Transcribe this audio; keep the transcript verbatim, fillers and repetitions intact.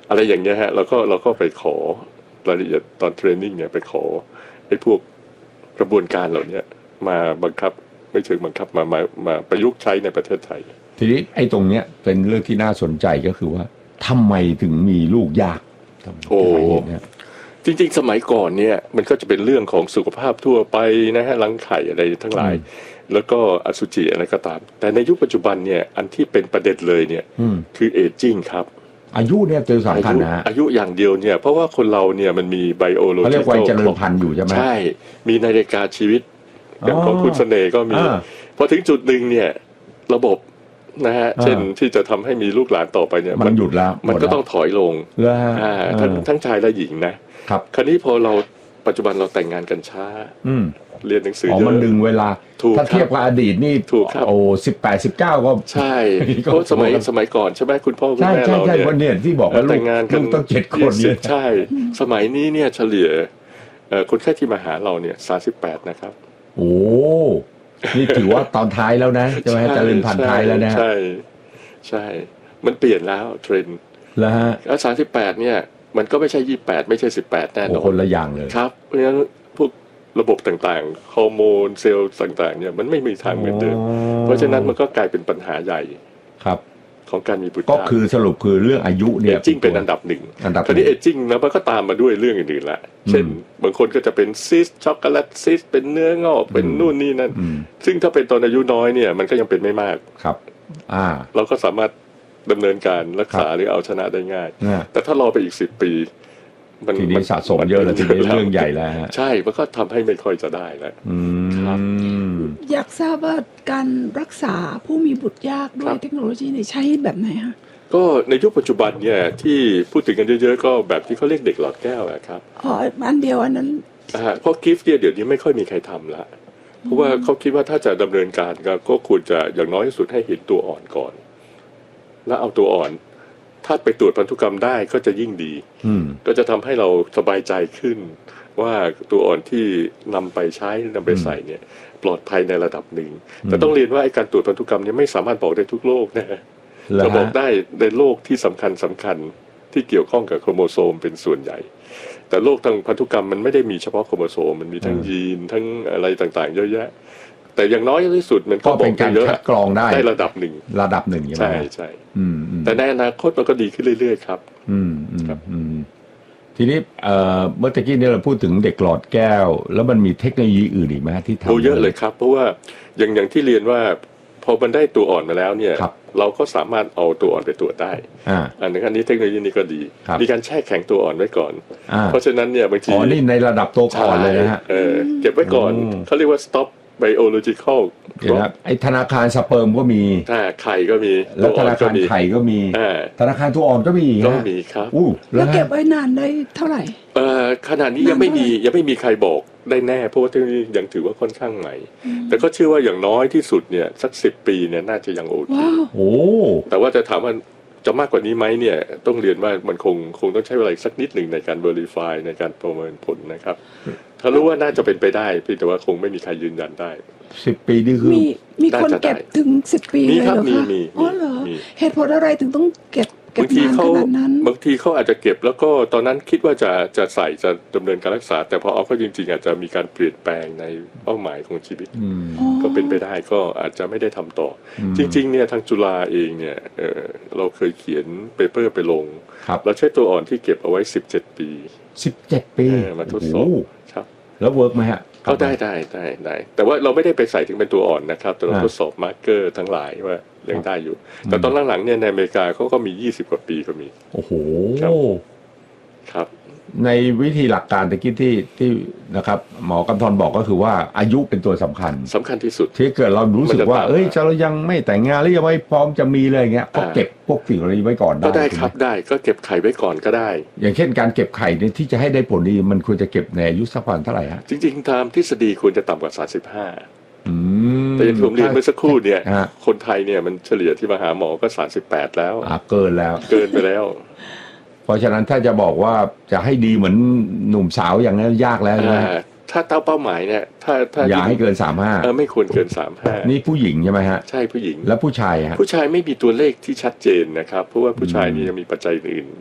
อะไรอย่างเงี้ยฮะเราก็เราก็ไปขอรายละเอียดตอนเทรนนิ่งเนี่ยไปขอไอ้พวกกระบวนการเหล่านี้มาบังคับไม่เชิงบังคับมามามาประยุกต์ใช้ในประเทศไทยทีนี้ไอ้ตรงเนี้ยเป็นเรื่องที่น่าสนใจก็คือว่าทำไมถึงมีลูกยากโอ้จริงๆสมัยก่อนเนี่ยมันก็จะเป็นเรื่องของสุขภาพทั่วไปนะฮะรังไข่อะไรทั้งหลายแล้วก็อสุจิอะไรก็ตามแต่ในยุคปัจจุบันเนี่ยอันที่เป็นประเด็นเลยเนี่ยคือเอจจิ้งครับอายุเนี่ยเจอสำคัญนะอายุอย่างเดียวเนี่ยเพราะว่าคนเราเนี่ยมันมีไบโอโลจิเขาเรียกวัยเจริญพันธุ์อยู่ใช่ไหมใช่มีนาฬิกาชีวิตอย่างของคุณเสน่ห์ก็มีพอถึงจุดหนึ่งเนี่ยระบบนะฮะเช่นที่จะทำให้มีลูกหลานต่อไปเนี่ยมันหยุดแล้วมันก็ต้องถอยลงทั้งทั้งชายและหญิงนะครับคราวนี้พอเราปัจจุบันเราแต่งงานกันช้าเรียนหนังสือเยอะมันดึงเวลาถ้าเทียบกับอดีตนี่ถูกครับโอ้สิบแปดสิบเก้าก็ใช่เพราะสมัยสมัยก่อนใช่ไหมคุณพ่อคุณแม่เราเนี่ยที่บอกว่าแต่งงานกันต้องเจ็ดคนเนี่ยใช่สมัยนี้เนี่ยเฉลี่ยคนแค่ที่มาหาเราเนี่ยสามสิบแปดนะครับโอ้นี่ถือว่าตอนท้ายแล้วนะใช่ไหมเจริญพันธุ์ท้ายแล้วนะใช่ใช่มันเปลี่ยนแล้วเทรนด์แล้วฮะแล้วสามสิบแปดเนี่ยมันก็ไม่ใช่ยี่สิบแปดไม่ใช่สิบแปดแน่นอนคนละอย่างเลยครับเพราะฉะนั้นพวกระบบต่างๆฮอร์โมนเซลล์ต่างๆเนี่ยมันไม่มีทางเหมือนเดิมเพราะฉะนั้นมันก็กลายเป็นปัญหาใหญ่ครับของการมีบุตรก็คือสรุปคือเรื่องอายุเนี่ยเอจจิ้งเป็นอันดับหนึ่งคราวนี้เอจจิ้งแล้วมันก็ตามมาด้วยเรื่องอื่นๆละเช่นบางคนก็จะเป็นซิสช็อกโกแลตซิสเป็นเนื้องอกเป็นนู่นนี่นั่นซึ่งถ้าเป็นตอนอายุน้อยเนี่ยมันก็ยังเป็นไม่มากครับอ่าเราก็สามารถดำเนินการรักษาหรือเอาชนะได้ง่ายแต่ถ้ารอไปอีกสิบปีมันทีนี้สะสมเยอะแล้วทีนี้เรื่องใหญ่แล้วใช่มันก็ทำให้ไม่ค่อยจะได้แล้วครับอยากทราบว่าการรักษาผู้มีบุตรยากด้วยเทคโนโลยีเนี่ยใช้แบบไหนฮะก็ในยุคปัจจุบันเนี่ยที่พูดถึงกันเยอะๆก็แบบที่เขาเรียกเด็กหลอดแก้วอะครับอ๋ออันเดียวอันนั้นเพราะกิฟต์เนี่ยเดี๋ยวนี้ไม่ค่อยมีใครทำละเพราะว่าเขาคิดว่าถ้าจะดำเนินการก็ควรจะอย่างน้อยที่สุดให้เห็นตัวอ่อนก่อนแล้วเอาตัวอ่อนถ้าไปตรวจพันธุกรรมได้ก็จะยิ่งดีก็จะทำให้เราสบายใจขึ้นว่าตัวอ่อนที่นำไปใช้นำไปใส่เนี่ยปลอดภัยในระดับหนึ่งแต่ต้องเรียนว่าไอ้การตรวจพันธุกรรมเนี่ยไม่สามารถบอกได้ทุกโรคนะจะบอกได้ในโรคที่สำคัญสำคัญที่เกี่ยวข้องกับโครโมโซมเป็นส่วนใหญ่แต่โรคทางพันธุกรรมมันไม่ได้มีเฉพาะโครโมโซมมันมีทั้งยีนทั้งอะไรต่างๆเยอะแยะแต่อย่างน้อยที่สุดมันก็เป็นการคัดกรองได้ได้ระดับหนึ่งระดับหนึ่งใช่ใช่แต่ในอนาคตมันก็ดีขึ้นเรื่อยๆครับอืมครับทีนี้เมื่อกี้เนี่ยเราพูดถึงเด็กหลอดแก้วแล้วมันมีเทคโนโลยีอื่นอีกไหมที่ทำโอ้เยอะเลยครับเพราะว่าอย่างอย่างที่เรียนว่าพอมันได้ตัวอ่อนมาแล้วเนี่ยเราก็สามารถเอาตัวอ่อนไปตรวจได้อันนี้อันนี้เทคโนโลยีนี้ก็ดีมีการแช่แข็งตัวอ่อนไว้ก่อนเพราะฉะนั้นเนี่ยบางทีอ๋อนี่ในระดับตัวอ่อนเลยนะฮะเก็บไว้ก่อนเขาเรียกว่า stop biological ไอ้ธนาคารสเปิร์มก็มีไข่ก็มีแล้วธนาคารไข่ก็มีธนาคารตัวอ่อนก็มีก็มีครับแล้วเก็บไว้นานได้เท่าไหร่เอ่อขนาดนี้ยังไม่มียังไม่มีใครบอกได้แน่เพราะว่าเทคโนโลยียังถือว่าค่อนข้างใหม่แต่ก็เชื่อว่าอย่างน้อยที่สุดเนี่ยสักสิบปีเนี่ยน่าจะยังโอเคโอ้แต่ว่าจะถามว่าจะมากกว่านี้ไหมเนี่ยต้องเรียนว่ามันคงคงต้องใช้เวลาสักนิดหนึ่งในการ verify ในการประเมินผลนะครับถ้ารู้ว่าน่าจะเป็นไปได้พี่แต่ว่าคงไม่มีใครยืนยันได้สิบปีนี่คือมีมีคนเก็บถึงสิบปีเลยเหรอคะอ๋อเหรอเหตุผลอะไรถึงต้องเก็บบางทีเขาบางทีเขาอาจจะเก็บแล้วก็ตอนนั้นคิดว่าจะจะใส่จะดำเนินการรักษาแต่พอเอาเข้าจริงๆอาจจะมีการเปลี่ยนแปลงในเป้าหมายของชีวิตก็เป็นไปได้ก็อาจจะไม่ได้ทำต่อจริงๆเนี่ยทางจุฬาเองเนี่ย เอ่อ เราเคยเขียนเปเปอร์ไปลงเราใช้ตัวอ่อนที่เก็บเอาไว้สิบเจ็ดปีสิบเจ็ดปีมาทดสอบครับแล้วเวิร์กไหมฮะก็ได้ได้ได้ได้แต่ว่าเราไม่ได้ไปใส่ถึงเป็นตัวอ่อนนะครับแต่เราทดสอบมาร์กเกอร์ทั้งหลายว่ายังได้อยู่แต่ตอนหลังๆเนี่ยในอเมริกาเขาก็มียี่สิบกว่าปีก็มีโอ้โหครับในวิธีหลักการตะกี้ที่ที่นะครับหมอกำธรบอกก็คือว่าอายุเป็นตัวสำคัญสำคัญที่สุดที่เกิดเรารู้สึกว่าเอ้ยเรายังไม่แต่งงานหรือยังไม่พร้อมจะมีเลยเงี้ยก็เก็บพวกสิ่งเหล่านี้ไว้ก่อนได้ก็ได้ครับได้ก็เก็บไข่ไว้ก่อนก็ได้อย่างเช่นการเก็บไข่เนี่ยที่จะให้ได้ผลดีมันควรจะเก็บในอายุสักประมาณเท่าไหร่ฮะจริงๆตามทฤษฎีควรจะต่ำกว่าสามสิบห้าแต่อย่างที่ผมเรียนเมื่อสักครู่เนี่ยคนไทยเนี่ยมันเฉลี่ยที่มาหาหมอก็สามสิบแปดแล้วเกินแล้วเกินไปแล้วเพราะฉะนั้นถ้าจะบอกว่าจะให้ดีเหมือนหนุ่มสาวอย่างนั้นยากแล้วนะถ้าเต้าเป้าหมายเนี่ยถ้าถ้าอย่าให้เกินสามห้าเออไม่ควรเกินสามห้านี่ผู้หญิงใช่ไหมฮะใช่ผู้หญิงแล้วผู้ชายฮะผู้ชายไม่มีตัวเลขที่ชัดเจนนะครับเพราะว่าผู้ชายนี่ยังมีปัจจัยอื่น